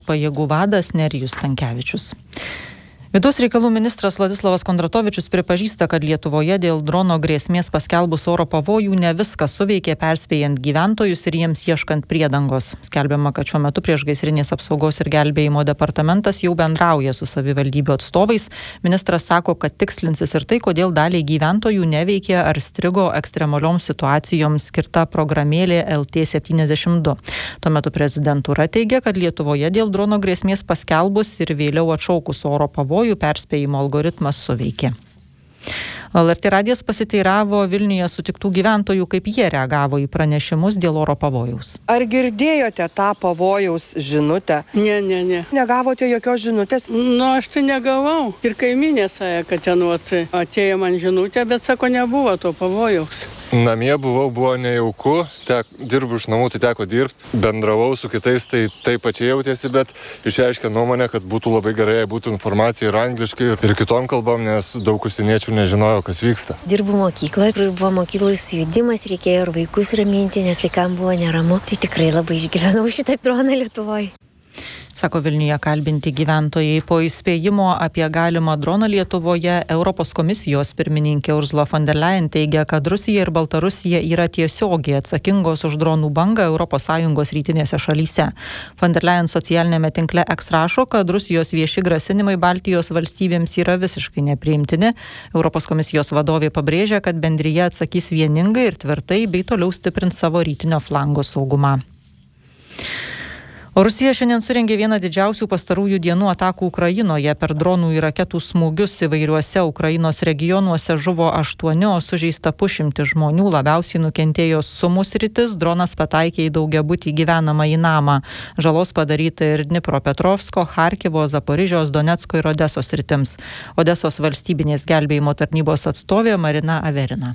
pajėgų vadas Nerijus Stankevičius. Vidaus reikalų ministras Vladislavas Kondratovičius pripažįsta, kad Lietuvoje dėl drono grėsmės paskelbus oro pavojų ne viskas suveikė, perspėjant gyventojus ir jiems ieškant priedangos. Skelbiama, kad šiuo metu Priešgaisrinės apsaugos ir gelbėjimo departamentas jau bendrauja su savivaldybių atstovais. Ministras sako, kad tikslinsis ir tai, kodėl daliai gyventojų neveikė ar strigo ekstremalioms situacijoms skirta programėlė LT72. Tuo metu prezidentūra teigia, kad Lietuvoje dėl drono grėsmės paskelbus ir vėliau atšaukus oro pavojų perspėjimo algoritmas suveikė. LRT radijas pasiteiravo Vilniuje sutiktų gyventojų, kaip jie reagavo į pranešimus dėl oro pavojaus. Ar girdėjote tą pavojaus žinutę? Ne. Negavote jokios žinutės? Aš tai negavau. Ir kaimynė sąja, kad ten atėjo man žinutė, bet sako, nebuvo to pavojaus. Namie buvo nejauku, dirbu iš namų, tai teko dirbti, bendravau su kitais, tai taip pačiai jautėsi, bet išreiškė nuomonę, kad būtų labai gerai, jei būtų informacija ir angliškai, ir kitom kalbom, nes daug užsieniečių nežinojo, kas vyksta. Dirbu mokykloje, buvo mokyklos sujudimas, reikėjo ir vaikus raminti, nes vaikams buvo neramu, tai tikrai labai išgyvenau šitą droną Lietuvoje. Sako Vilniuje kalbinti gyventojai. Po įspėjimo apie galimą droną Lietuvoje Europos komisijos pirmininkė Ursula von der Leyen teigia, kad Rusija ir Baltarusija yra tiesiogiai atsakingos už dronų bangą ES rytinėse šalyse. Von der Leyen socialinėme tinkle X rašo, kad Rusijos vieši grasinimai Baltijos valstybėms yra visiškai nepriimtini. Europos komisijos vadovė pabrėžia, kad bendrija atsakys vieningai ir tvirtai bei toliau stiprins savo rytinio flango saugumą. Rusija šiandien surengė vieną didžiausių pastarųjų dienų atakų Ukrainoje. Per dronų ir raketų smūgius įvairiuose Ukrainos regionuose žuvo 8, o sužeista 100 žmonių. Labiausiai nukentėjo Sumų sritis, dronas pataikė į daugiabutį gyvenamąjį namą. Žalos padaryta ir Dnipropetrovsko, Charkivo, Zaporižiaus, Donecko ir Odesos sritims. Odesos valstybinės gelbėjimo tarnybos atstovė Marina Averina.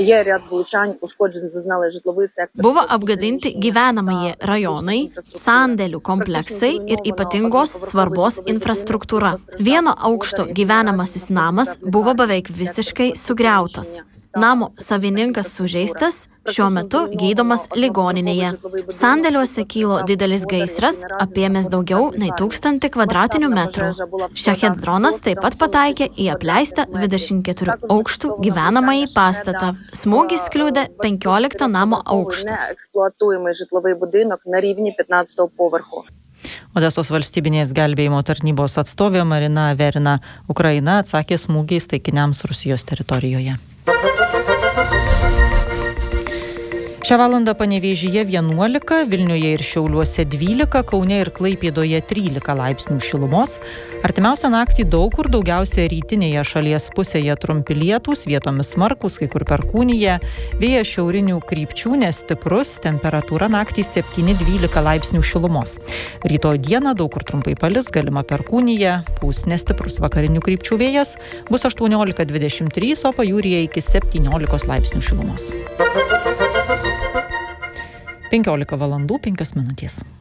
Buvo apgadinti gyvenamieji rajonai, sandėlių kompleksai ir ypatingos svarbos infrastruktūra. Vieno aukšto gyvenamasis namas buvo beveik visiškai sugriautas. Namo savininkas sužeistas, šiuo metu gydomas ligoninėje. Sandėliuose kilo didelis gaisras, apėmęs daugiau nei 1000 kvadratinių metrų. Šachet dronas taip pat pataikė į apleistą 24 aukštų gyvenamąjį pastatą. Smūgis kliudė 15 namo aukštą. Odesos valstybinės gelbėjimo tarnybos atstovė Marina Averina. Ukraina atsakė smūgiais taikiniams Rusijos teritorijoje. Šią valandą Panevėžyje 11, Vilniuje ir Šiauliuose 12, Kaune ir Klaipėdoje 13 laipsnių šilumos. Artimiausią naktį daug kur, daugiausia rytinėje šalies pusėje trumpi lietūs, vietomis smarkūs, kai kur perkūnija. Vėjas šiaurinių krypčių nestiprus, temperatūra naktį 7-12 laipsnių šilumos. Rytoj dieną daug kur trumpai palis, galima perkūnija, pūs nestiprus vakarinių krypčių vėjas, bus 18-23, o pajūryje iki 17 laipsnių šilumos. 15 valandų 5 minutės.